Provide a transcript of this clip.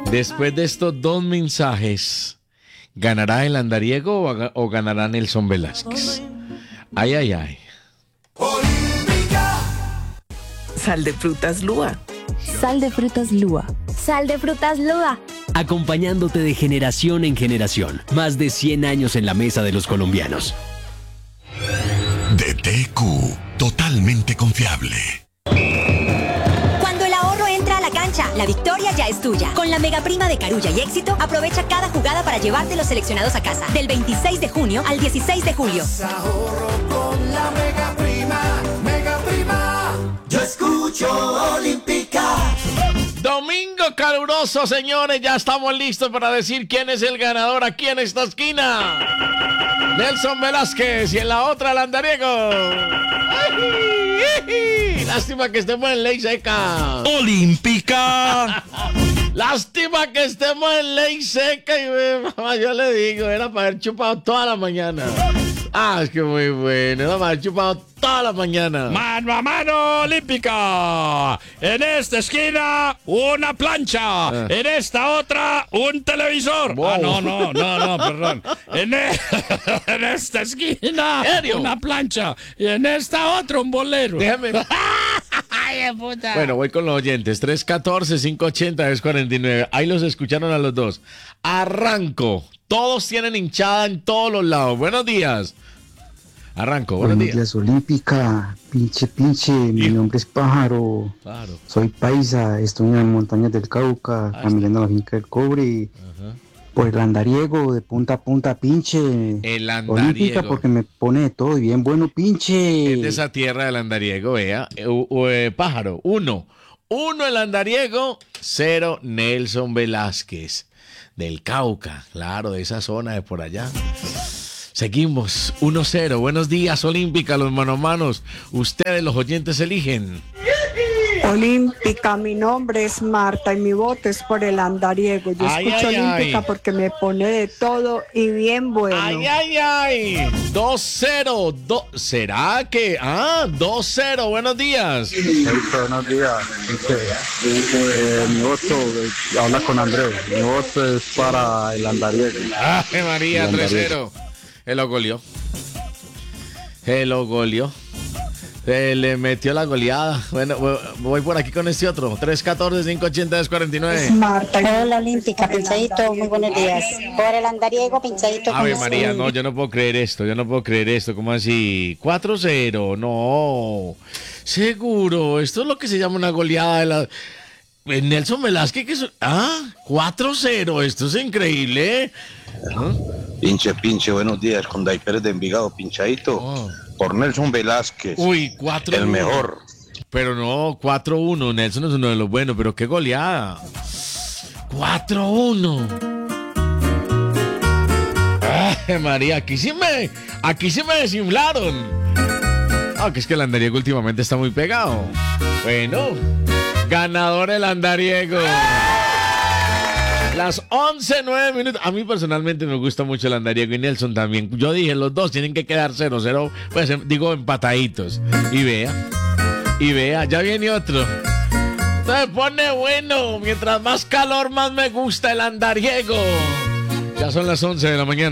Después de estos dos mensajes, ¿ganará el andariego o ganará Nelson Velázquez? Ay, ay, ay. Sal de frutas Lua. Sal de frutas Lua. Sal de frutas Lua. Acompañándote de generación en generación. Más de 100 años en la mesa de los colombianos. DTQ, totalmente confiable. Cuando el ahorro entra a la cancha, la victoria ya es tuya. Con la mega prima de Carulla y Éxito, aprovecha cada jugada para llevarte los seleccionados a casa. Del 26 de junio al 16 de julio. Ahorro con la mega prima, mega prima. Yo escucho Olímpica. Domingo caluroso, señores, ya estamos listos para decir quién es el ganador aquí en esta esquina. Nelson Velázquez y en la otra el andariego. Lástima que estemos en ley seca. Olímpica. Lástima que estemos en ley seca y mamá, yo le digo, era para haber chupado toda la mañana. Ah, es que muy bueno, era para haber chupado toda la mañana. Mano a mano olímpica. En esta esquina, una plancha. En esta otra, un televisor. Wow. No, perdón. En esta esquina, una plancha. Y en esta otra, un bolero. Déjame. Ay, puta. Bueno, voy con los oyentes. 314-580-1049. Ahí los escucharon a los dos. Arranco. Todos tienen hinchada en todos los lados. Buenos días. Arranco, buenos días. Olímpica, pinche, mi nombre es Pájaro. Claro. Soy paisa, estoy en las montañas del Cauca, caminando a la finca del cobre. Ajá. Por el andariego, de punta a punta, pinche. El andariego. Olímpica, porque me pone de todo y bien bueno, pinche. Es de esa tierra del andariego, vea. Pájaro, 1. 1 el andariego, 0 Nelson Velázquez. Del Cauca, claro, de esa zona de por allá. Seguimos, 1-0. Buenos días, Olímpica, los manos. Ustedes, los oyentes, eligen. Olímpica, mi nombre es Marta y mi voto es por el andariego. Yo escucho Olímpica porque me pone de todo y bien bueno. Ay. 2-0. ¿Será que? 2-0. Buenos días. Buenos días. Mi voto, habla con Andrés. Mi voto es para el andariego. Ay, María, 3-0. Él lo goleó. Se le metió la goleada. Bueno, voy por aquí con este otro. 314-580-1049. Marta. Hola, Olímpica, pinchadito, muy buenos días. Por el andariego, pinchadito. Ave María, no, yo no puedo creer esto. ¿Cómo así? 4-0, no. Seguro, esto es lo que se llama una goleada de la... Nelson Velázquez, que es... 4-0, esto es increíble. Pinche, buenos días, con Day Pérez de Envigado, pinchadito, por Nelson Velázquez. Uy, 4-1. El mejor. Pero no, 4-1, Nelson es uno de los buenos, pero qué goleada. 4-1. Ay, María, aquí sí me desinflaron. Que es que el andariego últimamente está muy pegado. Bueno, ganador el andariego. Las 11:09 minutos. A mí personalmente me gusta mucho el andariego y Nelson también. Yo dije, los dos tienen que quedar 0-0. Pues digo, empataditos. Y vea, ya viene otro. Se pone bueno. Mientras más calor, más me gusta el andariego. Ya son las 11 de la mañana.